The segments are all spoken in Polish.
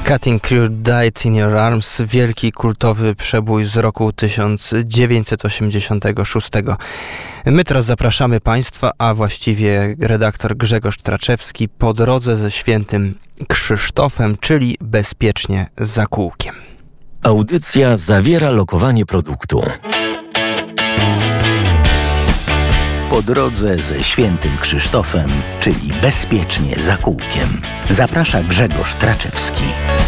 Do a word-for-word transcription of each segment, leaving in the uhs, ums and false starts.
Cutting Crew Died in Your Arms, wielki kultowy przebój z roku tysiąc dziewięćset osiemdziesiątego szóstego. My teraz zapraszamy Państwa, a właściwie redaktor Grzegorz Traczewski po drodze ze świętym Krzysztofem, czyli bezpiecznie za kółkiem. Audycja zawiera lokowanie produktu. Po drodze ze świętym Krzysztofem, czyli bezpiecznie za kółkiem. Zaprasza Grzegorz Traczewski.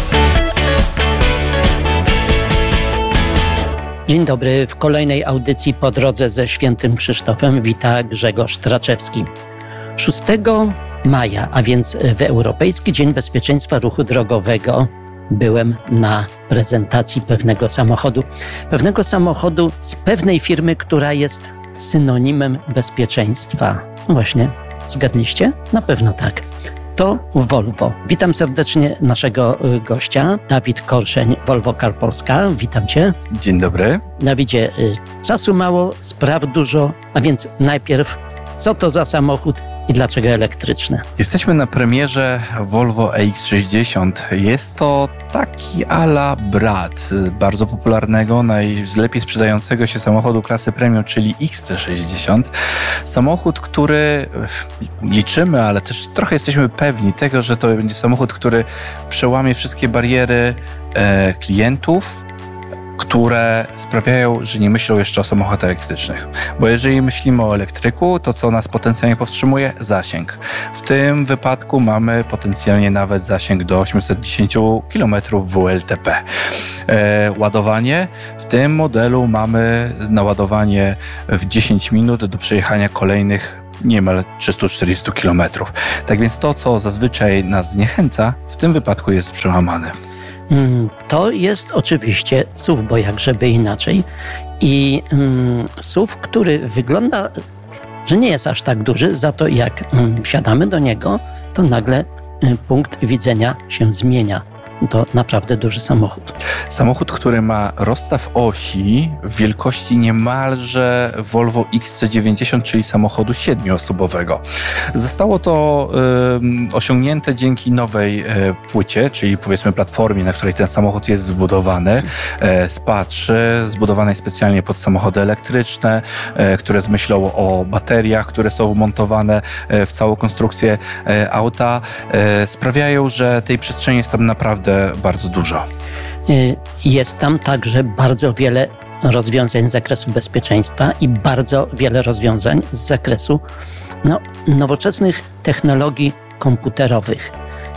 Dzień dobry. W kolejnej audycji Po drodze ze świętym Krzysztofem wita Grzegorz Traczewski. szóstego maja, a więc w Europejski Dzień Bezpieczeństwa Ruchu Drogowego, byłem na prezentacji pewnego samochodu. Pewnego samochodu z pewnej firmy, która jest synonimem bezpieczeństwa. No właśnie, zgadliście? Na pewno tak. To Volvo. Witam serdecznie naszego gościa, Dawid Korszeń, Volvo Car Polska. Witam Cię. Dzień dobry. Dawidzie, czasu mało, spraw dużo, a więc najpierw, co to za samochód i dlaczego elektryczne? Jesteśmy na premierze Volvo E X sześćdziesiąt. Jest to taki a la brat bardzo popularnego, najlepiej sprzedającego się samochodu klasy premium, czyli X C sześćdziesiąt. Samochód, który liczymy, ale też trochę jesteśmy pewni tego, że to będzie samochód, który przełamie wszystkie bariery e, klientów, które sprawiają, że nie myślą jeszcze o samochodach elektrycznych. Bo jeżeli myślimy o elektryku, to co nas potencjalnie powstrzymuje? Zasięg. W tym wypadku mamy potencjalnie nawet zasięg do osiemset dziesięć kilometrów W L T P. E, ładowanie. W tym modelu mamy naładowanie w dziesięć minut do przejechania kolejnych niemal trzysta czterdzieści kilometrów. Tak więc to, co zazwyczaj nas zniechęca, w tym wypadku jest przełamane. To jest oczywiście S U V, bo jakżeby inaczej. I mm, S U V, który wygląda, że nie jest aż tak duży, za to jak mm, wsiadamy do niego, to nagle y, punkt widzenia się zmienia. To naprawdę duży samochód. Samochód, który ma rozstaw osi w wielkości niemalże Volvo X C dziewięćdziesiąt, czyli samochodu siedmioosobowego. Zostało to y, osiągnięte dzięki nowej y, płycie, czyli powiedzmy platformie, na której ten samochód jest zbudowany, y, S P A trzy, zbudowanej specjalnie pod samochody elektryczne, y, które z myślą o bateriach, które są montowane y, w całą konstrukcję y, auta, y, sprawiają, że tej przestrzeni jest tam naprawdę bardzo dużo. Jest tam także bardzo wiele rozwiązań z zakresu bezpieczeństwa i bardzo wiele rozwiązań z zakresu no, nowoczesnych technologii komputerowych.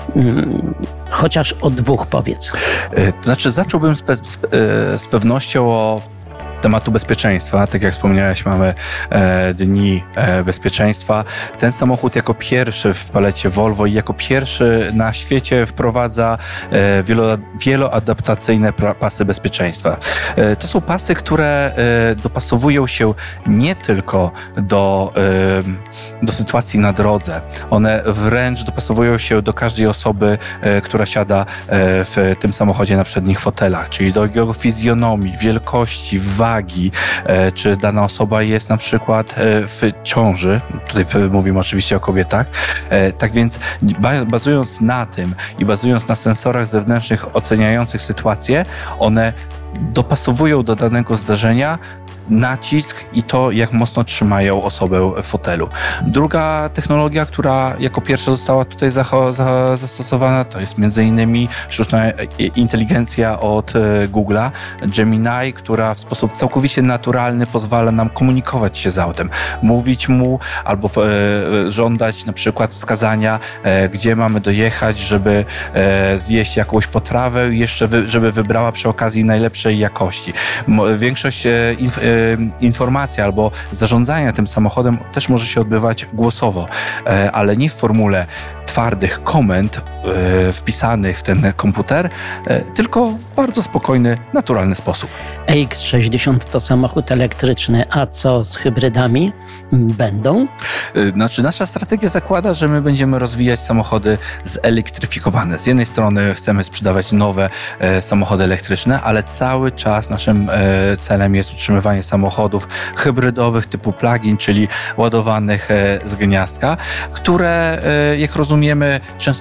Chociaż o dwóch powiedz. To znaczy zacząłbym z, pe- z pewnością o tematu bezpieczeństwa. Tak jak wspomniałeś, mamy e, dni e, bezpieczeństwa. Ten samochód jako pierwszy w palecie Volvo i jako pierwszy na świecie wprowadza e, wielo, wieloadaptacyjne pra, pasy bezpieczeństwa. E, to są pasy, które e, dopasowują się nie tylko do, e, do sytuacji na drodze. One wręcz dopasowują się do każdej osoby, e, która siada e, w tym samochodzie na przednich fotelach, czyli do jego fizjonomii, wielkości, wagi, czy dana osoba jest na przykład w ciąży. Tutaj mówimy oczywiście o kobietach. Tak więc bazując na tym i bazując na sensorach zewnętrznych oceniających sytuację, one dopasowują do danego zdarzenia nacisk i to, jak mocno trzymają osobę w fotelu. Druga technologia, która jako pierwsza została tutaj zacho- za- zastosowana, to jest między innymi sztuczna inteligencja od e, Google'a, Gemini, która w sposób całkowicie naturalny pozwala nam komunikować się z autem, mówić mu albo e, żądać na przykład wskazania, e, gdzie mamy dojechać, żeby e, zjeść jakąś potrawę i jeszcze wy- żeby wybrała przy okazji najlepszej jakości. Mo- większość e, inf- e, informacja albo zarządzanie tym samochodem też może się odbywać głosowo, ale nie w formule twardych komend e, wpisanych w ten komputer, e, tylko w bardzo spokojny, naturalny sposób. E X sześćdziesiąt to samochód elektryczny, a co z hybrydami będą? E, znaczy nasza strategia zakłada, że my będziemy rozwijać samochody zelektryfikowane. Z jednej strony chcemy sprzedawać nowe e, samochody elektryczne, ale cały czas naszym e, celem jest utrzymywanie samochodów hybrydowych typu plug-in, czyli ładowanych e, z gniazdka, które, e, jak rozumiemy, często mogą być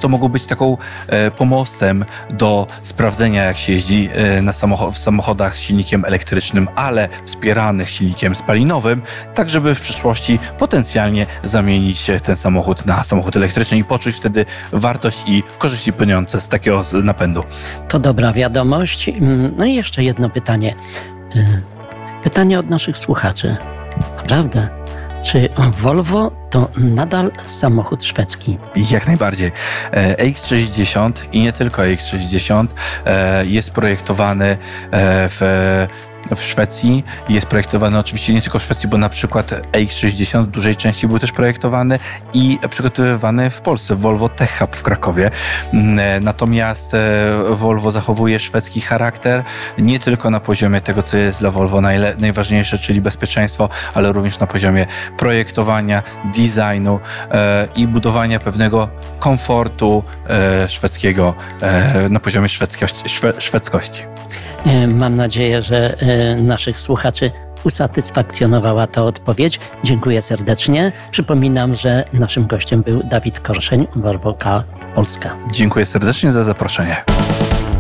taką e, pomostem do sprawdzenia, jak się jeździ e, na samocho- w samochodach z silnikiem elektrycznym, ale wspieranych silnikiem spalinowym, tak żeby w przyszłości potencjalnie zamienić ten samochód na samochód elektryczny i poczuć wtedy wartość i korzyści płynące z takiego napędu. To dobra wiadomość. No i jeszcze jedno pytanie. Pytanie od naszych słuchaczy. Naprawdę, czy Volvo to nadal samochód szwedzki? Jak najbardziej. E X sześćdziesiąt i nie tylko E X sześćdziesiąt e, jest projektowany e, w w Szwecji. Jest projektowany oczywiście nie tylko w Szwecji, bo na przykład E X sześćdziesiąt w dużej części był też projektowany i przygotowywany w Polsce, w Volvo Tech Hub w Krakowie. Natomiast Volvo zachowuje szwedzki charakter nie tylko na poziomie tego, co jest dla Volvo najle- najważniejsze, czyli bezpieczeństwo, ale również na poziomie projektowania, designu e, i budowania pewnego komfortu e, szwedzkiego e, na poziomie szwedzkości. Szwe- szwedzkości. Mam nadzieję, że naszych słuchaczy usatysfakcjonowała ta odpowiedź. Dziękuję serdecznie. Przypominam, że naszym gościem był Dawid Korszeń, Volvo Car Polska. Dziękuję serdecznie za zaproszenie.